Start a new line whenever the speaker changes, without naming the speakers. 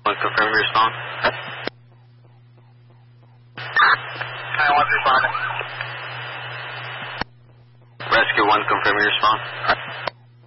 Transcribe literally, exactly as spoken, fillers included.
one, confirm your response.
nine one three five.
Rescue one, confirm your response.